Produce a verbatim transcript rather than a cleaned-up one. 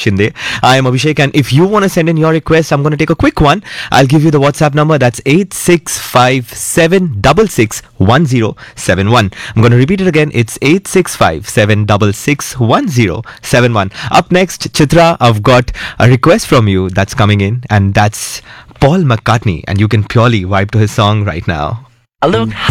Shinde. I am Abhishek, and if you want to send in your request, I'm going to take a quick one. I'll give you the WhatsApp number. That's eight six five seven six six one zero seven one. I'm going to repeat it again. It's eight six five seven six six one zero seven one. Up next, Chitra, I've got a request from you that's coming in, and that's Paul McCartney, and you can purely vibe to his song right now. Look